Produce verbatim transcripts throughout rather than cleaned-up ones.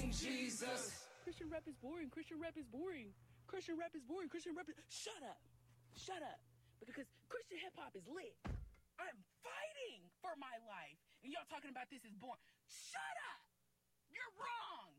King Jesus. Christian rap is boring. Christian rap is boring. Christian rap is boring. Christian rap is... Shut up. Shut up. Because Christian hip-hop is lit. I'm fighting for my life. And y'all talking about this is boring. Shut up. You're wrong.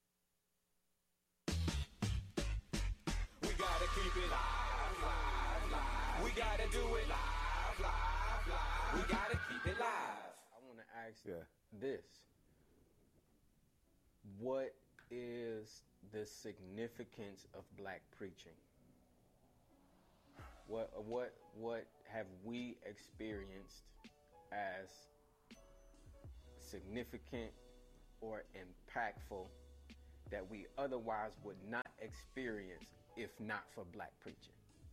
We gotta keep it live, live, live. We gotta do it live, live, live. We gotta keep it live. I want to ask Yeah. this. What is the significance of black preaching? What what what have we experienced as significant or impactful that we otherwise would not experience if not for black preaching?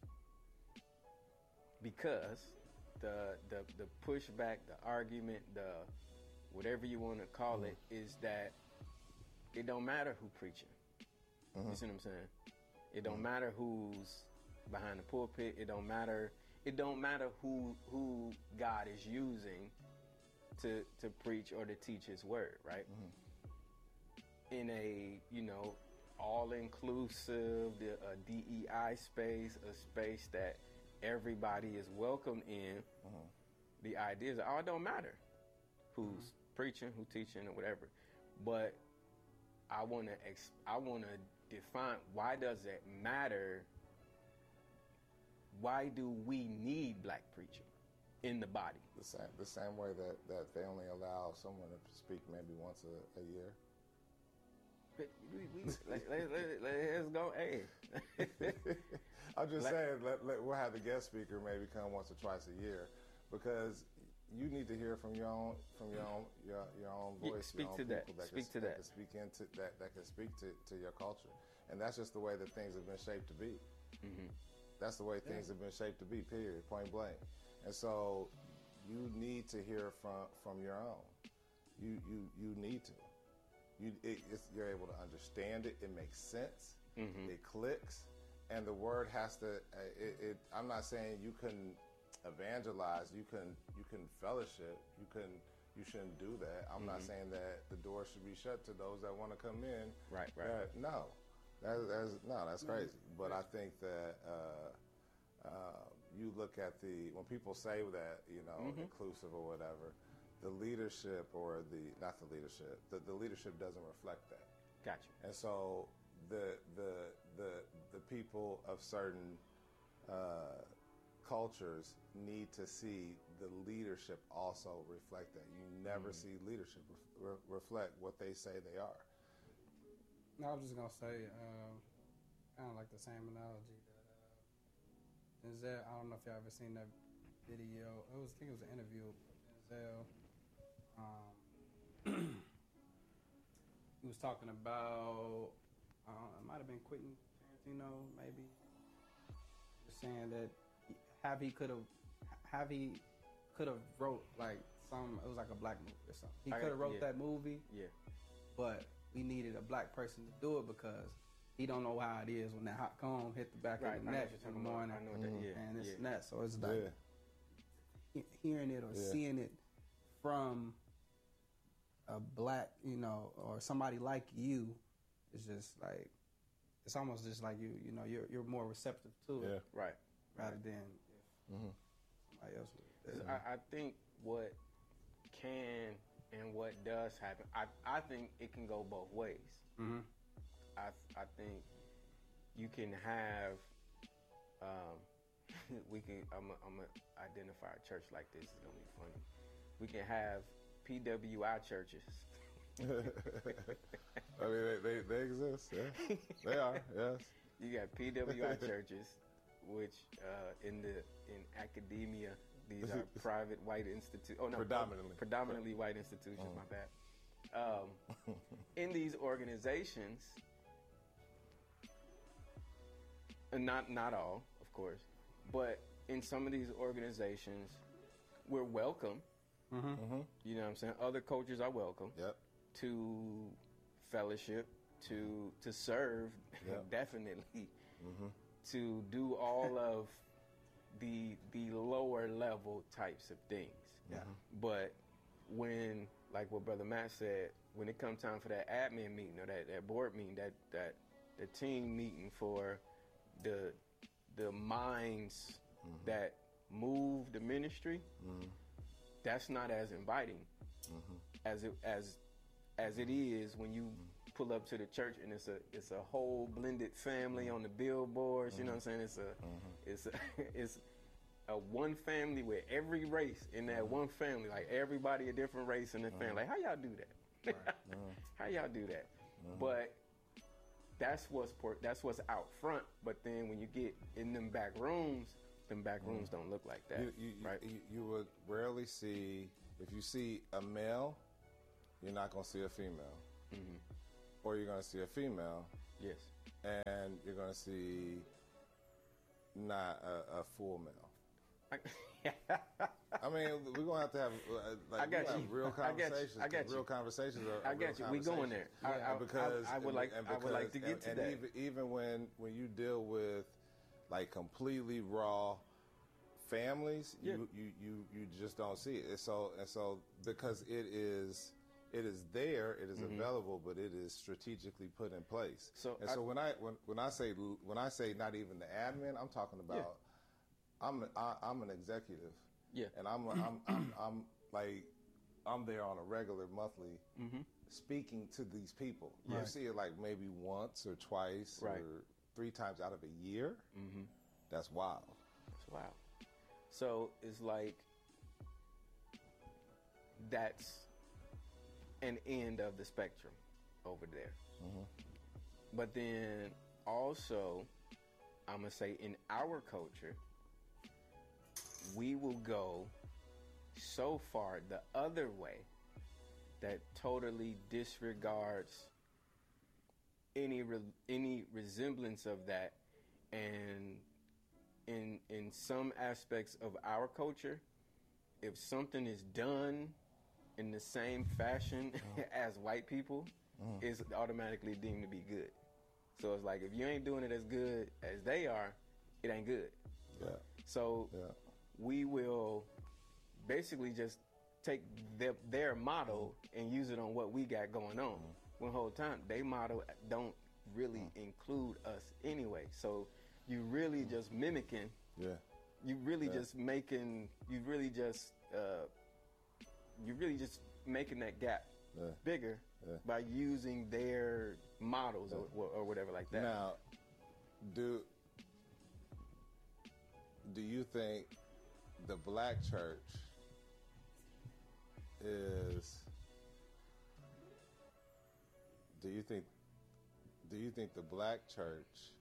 Because the the the pushback, the argument, the whatever you want to call mm. it, is that it don't matter who preaching. Mm-hmm. You see what I'm saying? It don't mm-hmm. matter who's behind the pulpit. It don't matter. It don't matter who who God is using to to preach or to teach His word, right? Mm-hmm. In a you know all inclusive, the a D E I space, a space that everybody is welcome in. Mm-hmm. The idea is, oh, it don't matter who's mm-hmm. preaching, who's teaching, or whatever. But I want to ex- I want to define, why does it matter? Why do we need black preaching in the body? The same the same way that, that they only allow someone to speak maybe once a, a year. But we, we, let, let, let, let's go. Hey, I'm just let, saying, let, let, we'll have the guest speaker maybe come once or twice a year, because you need to hear from your own from your own your, your own voice. Yeah, speak your own to that. that Speak can, to that. that. Can speak into that. That can speak to, to your culture, and that's just the way that things have been shaped to be. Mm-hmm. That's the way things yeah. have been shaped to be. Period. Point blank. And so, you need to hear from from your own. You you you need to. You it, it's, you're able to understand it. It makes sense. Mm-hmm. It clicks, and the word has to. Uh, it, it, I'm not saying you couldn't evangelize. You can you can fellowship. You can you shouldn't do that. I'm mm-hmm. not saying that the door should be shut to those that want to come in. Right. Right. Uh, no, that, that's no. That's crazy. But I think that. Uh, Uh, you look at the, when people say that, you know, mm-hmm. inclusive or whatever, the leadership or the, not the leadership, the, the leadership doesn't reflect that. Gotcha. And so the the the the people of certain uh, cultures need to see the leadership also reflect that. You never mm-hmm. see leadership re- reflect what they say they are. No, I was just going to say, uh, kind of like the same analogy that Denzel, I don't know if y'all ever seen that video. It was, I think it was an interview with Denzel. Um, he was talking about, uh, it might have been Quentin Tarantino, maybe. Just saying that he, have he could have, have he could have wrote like some, it was like a black movie or something. He could have wrote yeah. that movie. Yeah. But we needed a black person to do it because he don't know how it is when that hot comb hit the back right, of the neck in the morning. I know that, yeah, and it's yeah. nuts. So it's like yeah. hearing it or yeah. seeing it from a black, you know, or somebody like you is just like, it's almost just like you, you know, you're you're more receptive to it. Yeah. Right. Rather right. than if mm-hmm. somebody else would. So I, I think what can and what does happen, I, I think it can go both ways. Mm-hmm. I I think you can have, um, we can, I'm going to identify a church like this. It's going to be funny. We can have P W I churches. I mean, they, they, they exist. Yeah. They are, yes. You got P W I churches, which uh, in the in academia, these are private white institutions. Oh, no. Predominantly. Predominantly white institutions, mm. my bad. Um, in these organizations, and not not all, of course, but in some of these organizations, we're welcome. Mm-hmm. Mm-hmm. You know what I'm saying? Other cultures are welcome. Yep. To fellowship, to to serve, yep. definitely. Mm-hmm. To do all of the the lower level types of things. Yeah. But when, like what Brother Matt said, when it comes time for that admin meeting or that, that board meeting, that that the team meeting for the the minds Mm-hmm. that move the ministry, Mm-hmm. that's not as inviting Mm-hmm. as it as as it is when you pull up to the church and it's a it's a whole blended family on the billboards. You know what I'm saying? It's a it's a, it's a one family with every race in that one family, like everybody a different race in the family. Like, how y'all do that? How y'all do that? But that's what's por- that's what's out front. But then when you get in them back rooms, them back rooms don't look like that, You, you, right? you, you would rarely see, if you see a male, you're not going to see a female. Mm-hmm. Or you're going to see a female, Yes. and you're going to see not a, a full male. I, I mean, we're going to have to have, uh, like, I got we have you. real I got you. conversations. I got 'cause you. Real conversations are, I are got real you. We going there. conversations. I- Yeah, I- because, I- I would and- like- and I would like to because- get to and, that. And even, even when, when you deal with, like, completely raw families, Yeah. you, you, you, you just don't see it. And so, and so because it is, it is there, it is available, but it is strategically put in place. So and I- so when I when, when I say when I say not even the admin, I'm talking about I'm I, I'm an executive. Yeah. And I'm I'm, I'm I'm like I'm there on a regular monthly Mm-hmm. speaking to these people. You Right. see it like maybe once or twice Right. or three times out of a year. Mm-hmm. That's wild. That's wild. So it's like that's an end of the spectrum over there. But then also, I'm going to say in our culture, we will go so far the other way that totally disregards any re- any resemblance of that. And in in some aspects of our culture, if something is done in the same fashion as white people, it's automatically deemed to be good. So it's like, if you ain't doing it as good as they are, it ain't good. Yeah. So Yeah. we will basically just take their, their model and use it on what we got going on. When the whole time, they model don't really include us anyway. So you really just mimicking, Yeah. you really Yeah. just making, you really just, uh, you really just making that gap Yeah. bigger Yeah. by using their models or, or whatever like that. Now, do do you think the black church is? Do you think? Do you think the black church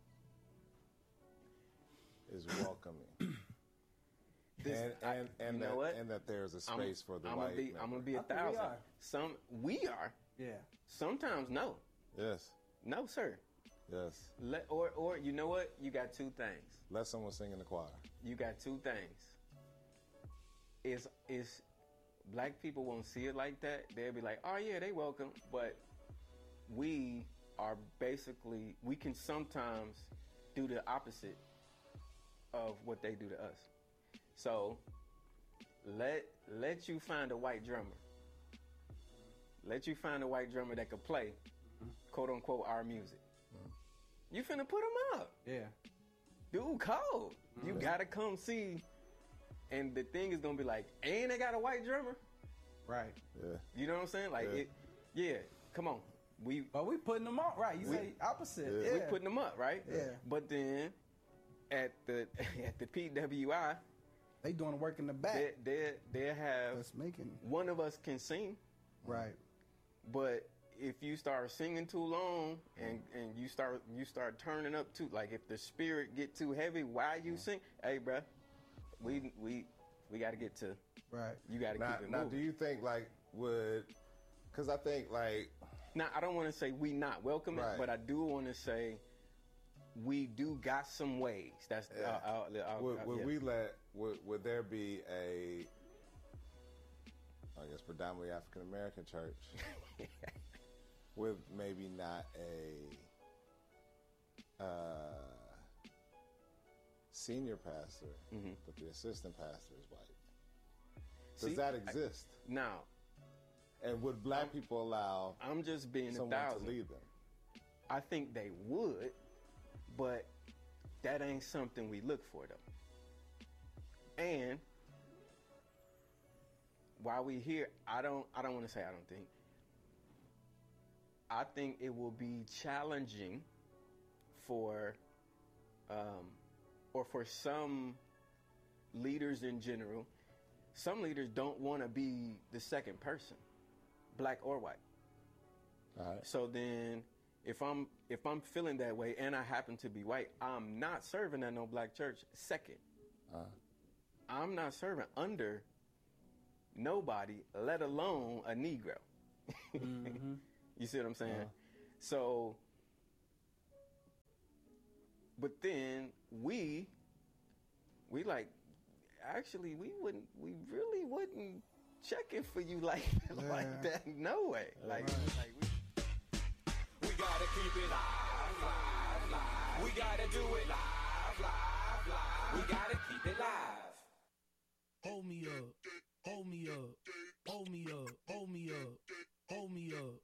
is welcoming? This- and I- and, and you know that what? and that there's a I'm- space for the I'm white. gonna be, I'm gonna be a I think we thousand. are. Some we are. Yeah. Sometimes no, Yes, no sir. yes. Let, or or you know what? You got two things. Let someone sing in the choir. You got two things. Is is black people won't see it like that. They'll be like, oh yeah, they welcome. But we are basically, we can sometimes do the opposite of what they do to us. So let let you find a white drummer. Let you find a white drummer that could play, quote unquote, our music. You finna put him up. Yeah. Dude, cold. You gotta come see. And the thing is gonna be like, and they got a white drummer. Right. Yeah. You know what I'm saying? Like, Yeah. it, yeah. Come on, we But we putting them on. Right. You We- say opposite. Yeah. Yeah. we putting them up, right? Yeah. But then at the at the P W I, They doing the work in the back. they they they have That's making. one of us can sing, Right. but if you start singing too long and and you start you start turning up too, like if the spirit get too heavy while you sing, hey, bruh, we we we got to get to. Right. You got to Now, keep it now, moving. do you think like would? Because I think like Now, I don't want to say we not welcoming, Right. but I do want to say we do got some ways. That's Yeah. uh, uh, uh, would, uh, would yeah. we let would, would there be a I guess predominantly African American church with maybe not a uh, senior pastor, Mhm. but the assistant pastor is white? Does See, that I- exist? Now, And would black people allow I'm just being a someone thousand. to lead them? I think they would, but that ain't something we look for though. And while we here, I don't I don't want to say I don't think. I think it will be challenging for um, or for some leaders in general. Some leaders don't want to be the second person, black or white. All right. So then if I'm if I'm feeling that way and I happen to be white, I'm not serving at no black church second. Uh, I'm not serving under nobody, let alone a Negro. Mm-hmm. You see what I'm saying? Uh-huh. So, but then we, we like, actually, we wouldn't, we really wouldn't check in for you like, like that. No way. Like, like we, We gotta keep it live, live, live. We gotta do it live, live, live. We gotta keep it live. Hold me up.